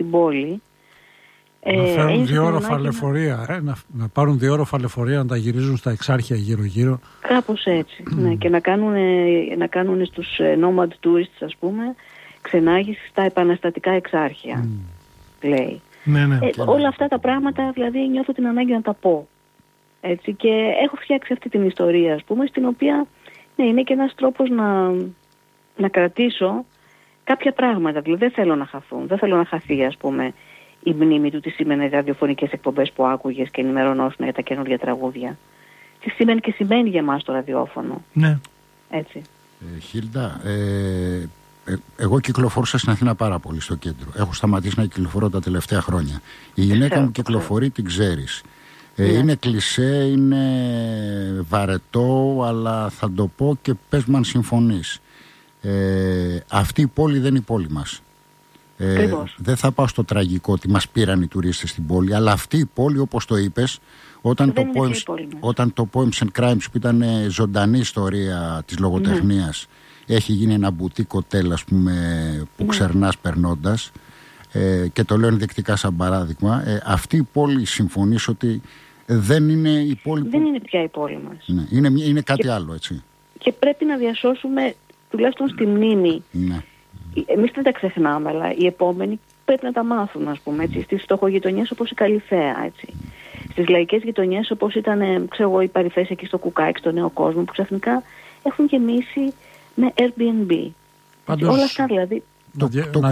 στην πόλη. Να φέρουν διόροφα λεωφορεία, να πάρουν διόροφα λεωφορεία, να τα γυρίζουν στα εξάρχεια γύρω-γύρω. Κάπως έτσι, ναι, και να κάνουν στους nomad tourists, ας πούμε, ξενάγηση στα επαναστατικά εξάρχεια, λέει. Ναι. Όλα αυτά τα πράγματα, δηλαδή, νιώθω την ανάγκη να τα πω. Έτσι, και έχω φτιάξει αυτή την ιστορία, ας πούμε, στην οποία είναι και ένας τρόπος να κρατήσω κάποια πράγματα. Δηλαδή, δεν θέλω να χαθούν. Δεν θέλω να χαθεί, ας πούμε, η μνήμη του, τι σήμαινε ραδιοφωνικές εκπομπές που άκουγες και ενημερωνόσουν για τα καινούργια τραγούδια. Τι σημαίνει και σημαίνει για εμάς το ραδιόφωνο. Ναι. Έτσι. Χίλτα, εγώ κυκλοφορούσα στην Αθήνα πάρα πολύ στο κέντρο. Έχω σταματήσει να κυκλοφορώ τα τελευταία χρόνια. Η γυναίκα μου κυκλοφορεί, την ξέρεις. Είναι κλισέ, είναι βαρετό, αλλά θα το πω και πες μου αν συμφωνείς. Αυτή η πόλη δεν είναι η πόλη μας. Δεν θα πάω στο τραγικό ότι μας πήραν οι τουρίστες στην πόλη, αλλά αυτή η πόλη, όπως το είπες, όταν το Poems and Crimes, που ήταν ζωντανή ιστορία της λογοτεχνίας, έχει γίνει ένα μπουτίκ οτέλ, ας πούμε, που ξερνάς περνώντας, και το λέω ενδεικτικά σαν παράδειγμα, αυτή η πόλη, συμφωνείς ότι δεν είναι η πόλη δεν είναι πια η πόλη μας. Ναι, είναι κάτι άλλο, έτσι. Και πρέπει να διασώσουμε τουλάχιστον στη μνήμη. Ναι. Εμείς δεν τα ξεχνάμε, αλλά οι επόμενοι πρέπει να τα μάθουν, ας πούμε, έτσι, στις φτωχογειτονιές όπως η Καλυθέα, έτσι. Στις λαϊκές γειτονιές όπως ήταν, ξέρω εγώ, οι παρυφές εκεί στο Κουκάκι, στο Νέο Κόσμο, που ξαφνικά έχουν γεμίσει με Airbnb. Πάντως, όλα αυτά δηλαδή. Το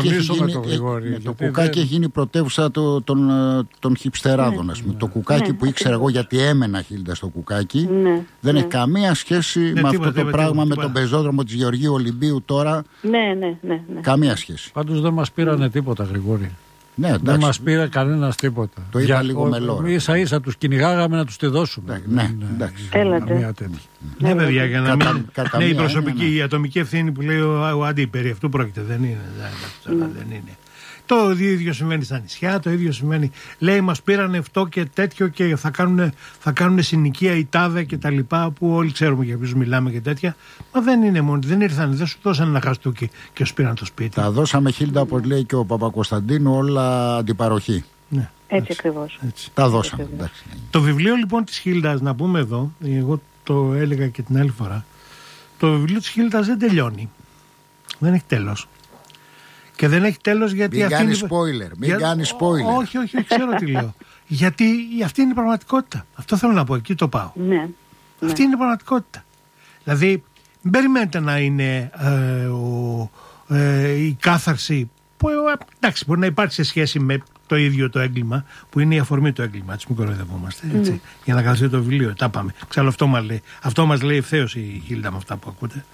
Κουκάκι έχει γίνει πρωτεύουσα των χιπστεράδων, ας πούμε. Το Κουκάκι που ήξερα εγώ, γιατί έμενα, Χίλτα, στο Κουκάκι, δεν έχει καμία σχέση με αυτό το πράγμα, με τον πεζόδρομο της Γεωργίου Ολυμπίου τώρα. Ναι. Καμία σχέση. Πάντως δεν μας πήρανε τίποτα, Γρηγόρη. Ναι, δεν μας πήρε κανένας τίποτα. Το είπα λίγο μελό. Ίσα-ίσα τους κυνηγάγαμε να τους τη δώσουμε. Έλατε. Ναι, παιδιά, για να μην. Ναι, η προσωπική, η ατομική ευθύνη που λέει ο Αντί, περί αυτού πρόκειται. Δεν είναι. Δεν είναι. Το ίδιο συμβαίνει στα νησιά, το ίδιο συμβαίνει. Λέει, μας πήραν αυτό και τέτοιο και θα κάνουν συνοικία η τάδε και τα λοιπά, που όλοι ξέρουμε για ποιους μιλάμε και τέτοια. Μα δεν είναι μόνο, δεν ήρθαν, δεν σου δώσαν ένα χαστούκι και σου πήραν το σπίτι. Τα δώσαμε, Χίλτα, όπως λέει και ο Παπακοσταντίνου, όλα αντιπαροχή. Ναι, έτσι ακριβώς. Τα δώσαμε. Το βιβλίο λοιπόν της Χίλτας, να πούμε εδώ, εγώ το έλεγα και την άλλη φορά, το βιβλίο της Χίλτας δεν τελειώνει. Δεν έχει τέλος. Και δεν έχει τέλος γιατί μην κάνει spoiler. Όχι, ξέρω τι λέω. Γιατί αυτή είναι η πραγματικότητα. Αυτό θέλω να πω, εκεί το πάω. Ναι. Αυτή είναι η πραγματικότητα. Δηλαδή, μην περιμένετε να είναι η κάθαρση που εντάξει, μπορεί να υπάρχει σε σχέση με το ίδιο το έγκλημα, που είναι η αφορμή του έγκλημα. Μην κοροϊδευόμαστε. Για να καλυφθεί το βιβλίο. Τα πάμε. Ξέρω, αυτό μας λέει ευθέως η Χίλτα με αυτά που ακούτε.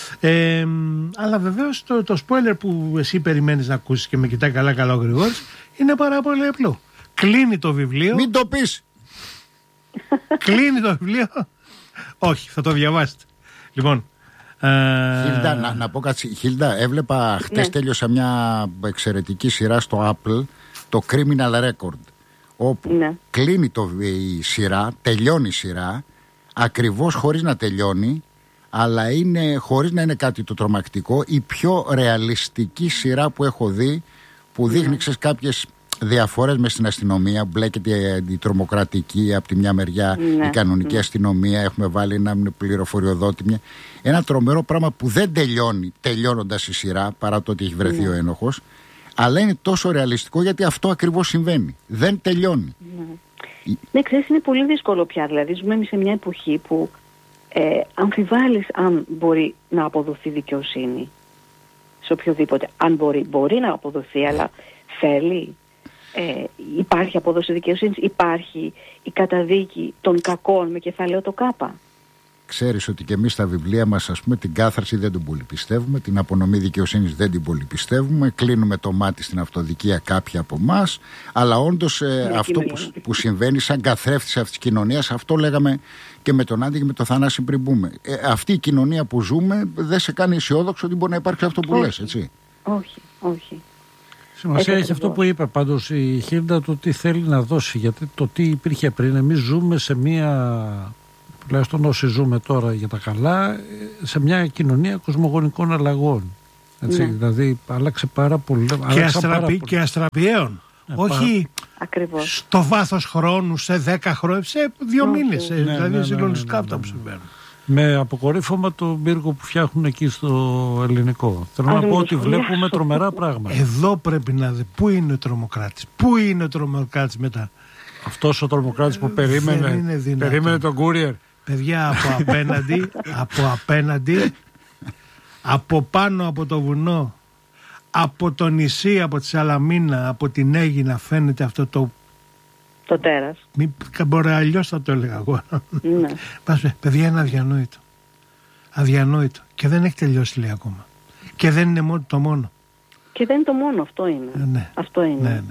Αλλά βεβαίως το spoiler που εσύ περιμένεις να ακούσεις και με κοιτάει καλά ο Γρηγόρης είναι πάρα πολύ απλό. Κλείνει το βιβλίο. Μην το πεις. Κλείνει το βιβλίο. Όχι, θα το διαβάσετε. Λοιπόν, Χίλτα, να πω κάτι. Χίλτα, έβλεπα χτες, τέλειωσα μια εξαιρετική σειρά στο Apple, το Criminal Record, όπου κλείνει η σειρά, τελειώνει η σειρά, ακριβώς χωρίς να τελειώνει, αλλά είναι, χωρίς να είναι κάτι το τρομακτικό, η πιο ρεαλιστική σειρά που έχω δει, που δείχνει κάποιες διαφορές μες στην αστυνομία. Μπλέκεται η τρομοκρατική από τη μια μεριά, η κανονική αστυνομία. Έχουμε βάλει ένα πληροφοριοδότη. Ένα τρομερό πράγμα που δεν τελειώνει τελειώνοντας η σειρά, παρά το ότι έχει βρεθεί ο ένοχος. Αλλά είναι τόσο ρεαλιστικό γιατί αυτό ακριβώς συμβαίνει. Δεν τελειώνει. Ναι, ξέρεις, είναι πολύ δύσκολο πια. Δηλαδή, ζούμε σε μια εποχή που αμφιβάλλεις αν μπορεί να αποδοθεί δικαιοσύνη σε οποιοδήποτε. Αν μπορεί να αποδοθεί, αλλά θέλει. Υπάρχει απόδοση δικαιοσύνης, υπάρχει η καταδίκη των κακών με κεφαλαίο το κάπα. Ξέρεις ότι και εμείς στα βιβλία μας, ας πούμε, την κάθαρση δεν τον πολύ πιστεύουμε, την απονομή δικαιοσύνης δεν την πολύ πιστεύουμε, κλείνουμε το μάτι στην αυτοδικία κάποιοι από εμάς, αλλά όντως αυτό που συμβαίνει σαν καθρέφτης αυτής της κοινωνίας, αυτό λέγαμε και με τον Άντι και με τον Θανάση πριν μπούμε. Αυτή η κοινωνία που ζούμε δεν σε κάνει αισιόδοξο ότι μπορεί να υπάρξει αυτό που λες, έτσι. Όχι. Σημασία έχει αυτό που είπε πάντως η Χίλτα, το τι θέλει να δώσει, γιατί το τι υπήρχε πριν. Εμείς ζούμε σε μια, τουλάχιστον όσοι ζούμε τώρα για τα καλά, σε μια κοινωνία κοσμογονικών αλλαγών. Έτσι, δηλαδή άλλαξε πάρα πολύ. Και αστραπιαίων. Όχι ακριβώς. Στο βάθος χρόνου, σε 10 χρόνια, σε 2 μήνες. Δηλαδή συγκλονιστικά αυτά που συμβαίνουν. Με αποκορύφωμα το πύργο που φτιάχνουν εκεί στο ελληνικό. Θέλω να πω ότι βλέπουμε τρομερά πράγματα. Εδώ πρέπει να δει πού είναι ο τρομοκράτης. Πού είναι ο τρομοκράτης μετά. Αυτός ο τρομοκράτης που περίμενε τον courier. Παιδιά, από απέναντι, από πάνω από το βουνό, από το νησί, από τη Σαλαμίνα, από την Αίγινα φαίνεται αυτό το τέρας. Μπορεί αλλιώς θα το έλεγα εγώ. Ναι. Παιδιά, είναι αδιανόητο. Και δεν έχει τελειώσει, λέει, ακόμα. Και δεν είναι το μόνο. Και δεν είναι το μόνο, αυτό είναι. Ναι. Αυτό είναι. Ναι.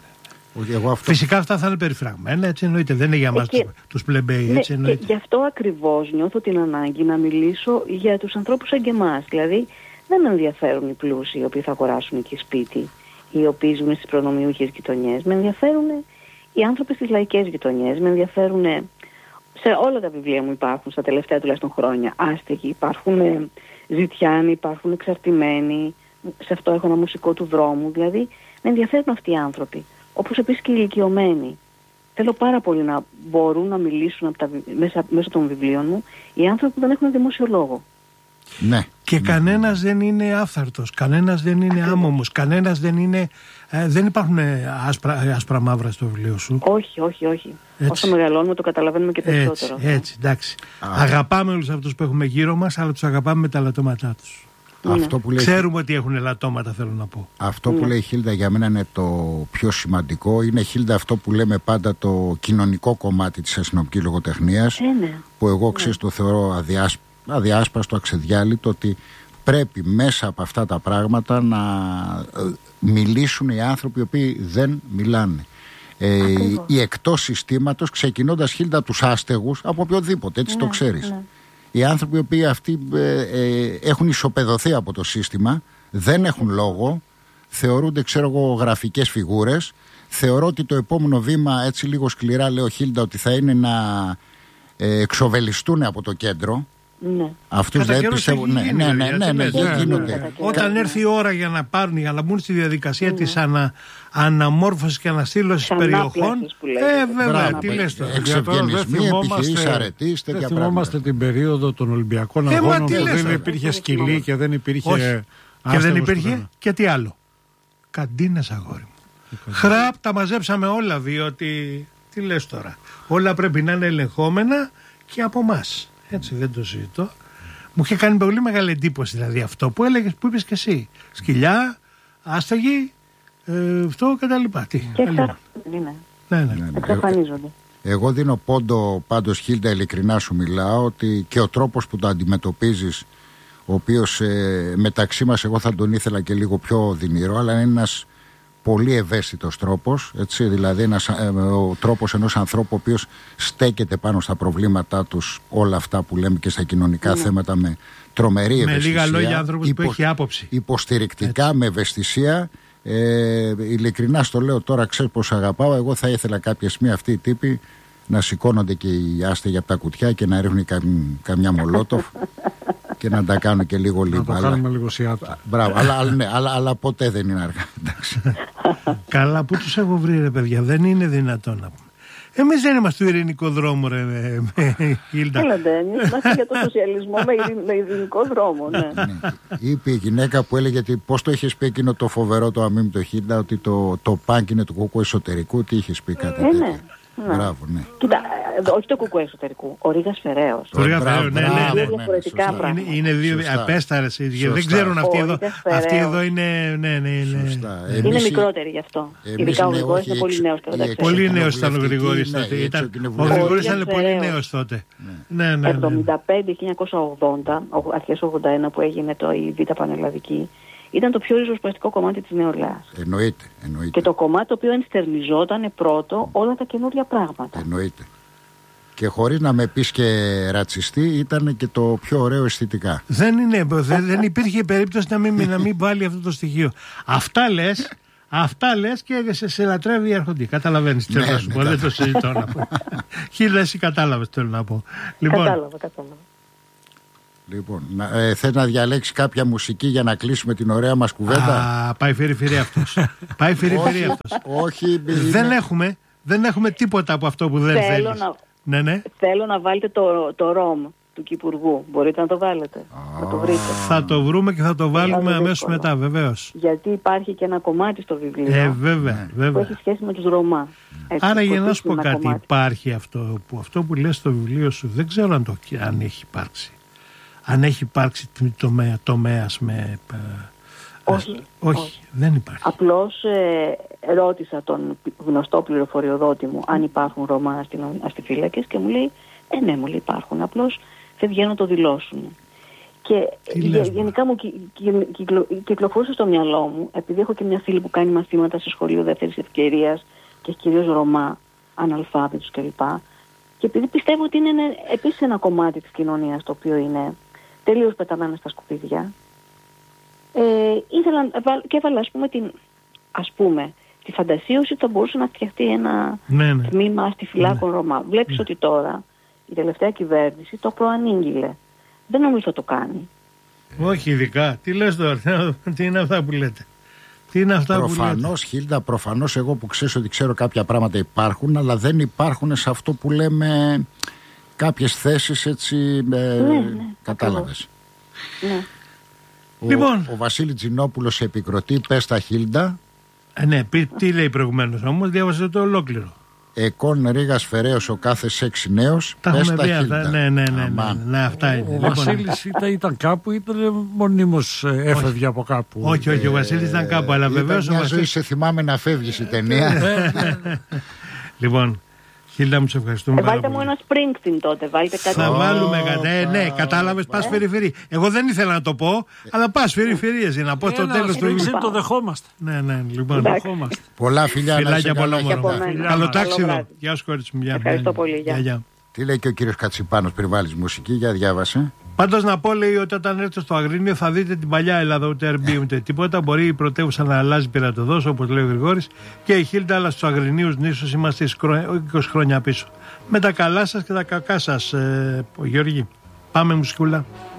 Φυσικά αυτά θα είναι περιφραγμένα, έτσι εννοείται. Δεν είναι για μας τους πλεμπέοι, έτσι εννοείται. Και γι' αυτό ακριβώς νιώθω την ανάγκη να μιλήσω για τους ανθρώπους σαν και εμάς. Δηλαδή, δεν με ενδιαφέρουν οι πλούσιοι οι οποίοι θα αγοράσουν εκεί σπίτι, οι οποίοι ζουν στις προνομιούχες γειτονιές. Με ενδιαφέρουν οι άνθρωποι στις λαϊκές γειτονιές. Με ενδιαφέρουν, σε όλα τα βιβλία μου υπάρχουν, στα τελευταία τουλάχιστον χρόνια, άστεγοι, υπάρχουν ζητιάνοι, υπάρχουν εξαρτημένοι. Σε αυτό έχω ένα μουσικό του δρόμου. Δηλαδή, με ενδιαφέρουν αυτοί οι άνθρωποι. Όπως επίσης και οι ηλικιωμένοι. Θέλω πάρα πολύ να μπορούν να μιλήσουν μέσω των βιβλίων μου οι άνθρωποι που δεν έχουν δημόσιο λόγο. Ναι. Και κανένας δεν είναι άφθαρτος, κανένας δεν είναι άμωμος, κανένας δεν είναι... δεν υπάρχουν άσπρα μαύρα στο βιβλίο σου. Όχι. Έτσι. Όσο μεγαλώνουμε το καταλαβαίνουμε και περισσότερο. Έτσι, εντάξει. Αγαπάμε όλους αυτούς που έχουμε γύρω μας, αλλά τους αγαπάμε με τα λατώματά τους. Αυτό που λέει... Ξέρουμε ότι έχουν λατώματα, θέλω να πω. Αυτό που λέει η Χίλντα για μένα είναι το πιο σημαντικό. Είναι, Χίλντα, αυτό που λέμε πάντα το κοινωνικό κομμάτι της αστυνομικής λογοτεχνίας, που εγώ ξέρεις το θεωρώ αδιάσπαστο, αξεδιάλειτο, ότι πρέπει μέσα από αυτά τα πράγματα να μιλήσουν οι άνθρωποι οι οποίοι δεν μιλάνε. Οι εκτός συστήματος, ξεκινώντας, Χίλντα, τους άστεγους, από οποιοδήποτε, έτσι το ξέρεις. Ναι. Οι άνθρωποι οι οποίοι αυτοί έχουν ισοπεδωθεί από το σύστημα, δεν έχουν λόγο, θεωρούνται, ξέρω εγώ, γραφικές φιγούρες. Θεωρώ ότι το επόμενο βήμα, έτσι λίγο σκληρά λέω, Χίλντα, ότι θα είναι να εξοβελιστούν από το κέντρο. Ναι. Αυτούς δεν πιστεύω. Ναι, γίνονται. Όταν έρθει η ώρα για να πάρουν, για να μπουν στη διαδικασία της αναμόρφωσης και αναστήλωσης περιοχών. Βέβαια, τι λες τώρα. Εξευγενισμοί, επιχειρήσεις αρετής, τέτοια πράγματα. Δεν θυμόμαστε την περίοδο των Ολυμπιακών Αγώνων που δεν υπήρχε σκυλί και δεν υπήρχε. Και δεν υπήρχε και τι άλλο. Καντίνες, αγόρι μου. Χραπ, τα μαζέψαμε όλα, διότι. Τι λες τώρα. Όλα πρέπει να είναι ελεγχόμενα και από εμάς. Έτσι, δεν το συζητώ. Μου είχε κάνει πολύ μεγάλη εντύπωση, δηλαδή, αυτό που έλεγες, που είπες και εσύ. Σκυλιά, άστεγοι, αυτό κτλ. Και εξαφανίζονται. Εγώ δίνω πόντο, πάντως, Χίλντα, ειλικρινά σου μιλάω, ότι και ο τρόπος που το αντιμετωπίζεις, ο οποίος μεταξύ μας εγώ θα τον ήθελα και λίγο πιο δυνηρό, αλλά είναι ένας πολύ ευαίσθητος τρόπος, έτσι, δηλαδή ο τρόπος ενός ανθρώπου ο οποίος στέκεται πάνω στα προβλήματά τους, όλα αυτά που λέμε και στα κοινωνικά θέματα, με τρομερή ευαισθησία. Με λίγα λόγια, άνθρωπος που έχει άποψη. Υποστηρικτικά, έτσι, με ευαισθησία. Ειλικρινά στο λέω τώρα, ξέρεις πως αγαπάω. Εγώ θα ήθελα κάποια στιγμή αυτοί οι τύποι να σηκώνονται και οι άστεγοι από τα κουτιά και να ρίχνουν καμιά μολότοφ και να τα κάνουν και λίγο λίγο. Να το κάνουμε λίγο σιάτο. Μπράβο, αλλά ποτέ δεν είναι αργά. Καλά, πού τους έχω βρει, ρε παιδιά, δεν είναι δυνατόν να πούμε. Εμείς δεν είμαστε του ειρηνικού δρόμου, ρε Χίλντα. Έλατε, εμείς είμαστε για το σοσιαλισμό με ειρηνικό δρόμο, ναι. Είπε η γυναίκα που έλεγε ότι πώς το είχες πει εκείνο το φοβερό το αμήμη το Χίλντα, ότι το πάνκ είναι του κουκού εσωτερικού, τι είχες πει κάτι τέτοιο. Ναι. Μπράβο, ναι. Κοίτα, όχι το κουκού εσωτερικού, ο Ρήγας Φεραίος. Ο Ρήγας Φεραίος, ναι. Διαφορετικά πράγματα. Είναι δύο απέσταρες, δεν ξέρουν αυτοί εδώ είναι. Είναι μικρότεροι γι' αυτό. Ειδικά ο Γρηγόρης είναι πολύ νέος. Πολύ νέος ήταν ο Γρηγόρης τότε. Ο Γρηγόρης ήταν πολύ νέος τότε. 75-1980, αρχές 81 που έγινε η Β' Πανελλαδική. Ήταν το πιο ριζοσπαστικό κομμάτι της νεολαίας. Εννοείται. Και το κομμάτι το οποίο ενστερνιζόταν πρώτο όλα τα καινούργια πράγματα. Εννοείται. Και χωρίς να με πεις και ρατσιστή, ήταν και το πιο ωραίο αισθητικά. Δεν υπήρχε περίπτωση να μην βάλει αυτό το στοιχείο. Αυτά λες και σε λατρεύει η αρχοντή. Καταλαβαίνεις τι θέλω να σου πω. Δεν το συζητώ να πω. Χίλντα, εσύ κατάλαβες τι θέλω να πω. Κατάλαβα. Λοιπόν, θες να διαλέξει κάποια μουσική για να κλείσουμε την ωραία μας κουβέντα? Πάει φιρι-φιρι αυτός. Πάει φιρι-φιρι αυτός. Όχι, δεν έχουμε τίποτα από αυτό που δεν θέλεις. Ναι. Θέλω να βάλετε το ρομ του Κυπουργού. Μπορείτε να το βάλετε, να το βρείτε. Θα το βρούμε και θα το βάλουμε αμέσως μετά, βεβαίως. Γιατί υπάρχει και ένα κομμάτι στο βιβλίο βέβαια. που έχει σχέση με τους Ρωμά. Έτσι, άρα για να σου πω κάτι, κομμάτι. υπάρχει αυτό που λες στο βιβλίο σου, δεν ξέρω αν έχει υπάρξει. Αν έχει υπάρξει τομέας με... Όχι, δεν υπάρχει. Απλώς ρώτησα τον γνωστό πληροφοριοδότη μου αν υπάρχουν Ρωμά αστιφύλακες και μου λέει ναι, μου λέει υπάρχουν, απλώς δεν βγαίνουν να το δηλώσουν. Και γενικά μου κυκλοφορούσε στο μυαλό μου, επειδή έχω και μια φίλη που κάνει μαθήματα σε σχολείο δεύτερης ευκαιρίας και έχει κυρίως Ρωμά, αναλφάβητους κλπ. Και επειδή πιστεύω ότι είναι επίσης ένα κομμάτι της κοινωνίας το οποίο είναι τελείως πεταμένο στα σκουπίδια, ήθελα και έβαλα ας πούμε τη φαντασίωση ότι θα μπορούσε να φτιαχτεί ένα τμήμα αστιφυλάκων Ρωμά. Βλέπεις ότι τώρα η τελευταία κυβέρνηση το προανήγγειλε. Δεν νομίζω θα το κάνει. Όχι ειδικά. Τι λες τώρα, τι είναι αυτά που λέτε? Προφανώς, Χίλντα, προφανώς εγώ που ξέρεις ότι ξέρω κάποια πράγματα υπάρχουν, αλλά δεν υπάρχουν σε αυτό που λέμε κάποιες θέσεις έτσι, κατάλαβες. Ναι. Λοιπόν. Ο Βασίλη Τζινόπουλος επικροτεί, πες τα Χίλντα. Ναι, τι λέει προηγουμένως όμως, διάβασε το ολόκληρο. Εκόν Ρήγας Φεραίος ο κάθε σεξ νέος. Τα έχουμε πει αυτά. Ναι, αυτά είναι. Ο Βασίλης ήταν κάπου, ήταν μονίμως έφευγε από κάπου. Όχι, ο Βασίλης ήταν κάπου, αλλά βεβαίως. Μια ζωή σε θυμάμαι να φεύγεις η ταινία. Λοιπόν, Χίλντα, μου σε ευχαριστούμε πάρα πολύ. Βάλτε μου ένα Springsteen τότε, βάλτε κάτι. Θα βάλουμε κάτι. Ναι, κατάλαβες, πας φιρι-φιρι. Εγώ δεν ήθελα να το πω, αλλά πας φιρι-φιρι, για να πω στο τέλος του Springsteen το δεχόμαστε. Ναι, λοιπόν. Δεχόμαστε. Πολλά φιλιά, φιλάκια πολλά. Καλό τάξιδο. Γεια σου, κορίτσι μου. Ευχαριστώ πολύ. Γεια. Τι λέει και ο κύριος Κατσιπάνος πριν βάλεις μουσική, για διάβασε. Πάντως να πω, λέει, ότι όταν έρθετε στο Αγρίνιο θα δείτε την παλιά Ελλάδα, ούτε Airbnb ούτε τίποτα. Μπορεί η πρωτεύουσα να αλλάζει πειρατοδός, όπως λέει ο Γρηγόρης, και η Χίλντα, αλλά στους Αγρινίους νήσους είμαστε 20 χρόνια πίσω. Με τα καλά σας και τα κακά σας, Γιώργη. Πάμε μουσικούλα.